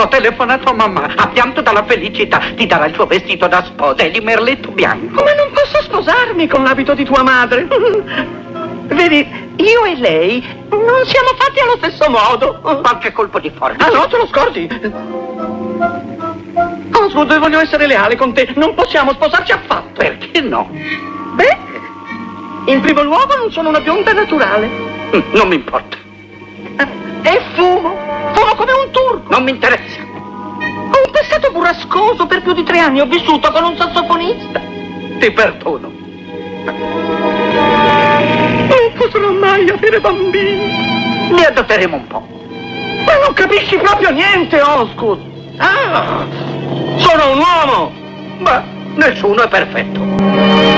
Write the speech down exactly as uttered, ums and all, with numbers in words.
Ho telefonato a mamma, ha pianto dalla felicità. Ti darà il suo vestito da sposa e di merletto bianco. Ma non posso sposarmi con l'abito di tua madre. Vedi, io e lei non siamo fatti allo stesso modo. Qualche colpo di forza. Ah no, te lo scordi? Osgood, voglio essere leale con te. Non possiamo sposarci affatto. Perché no? Beh, in primo luogo non sono una bionda naturale. Non mi importa. E fumo. Fumo come un turco. Non mi interessa. Ho un passato burrascoso. Per più di tre anni ho vissuto con un sassofonista. Ti perdono. Non potrò mai avere bambini. Ne adotteremo un po'. Ma non capisci proprio niente, Osgood. Ah, sono un uomo. Ma nessuno è perfetto.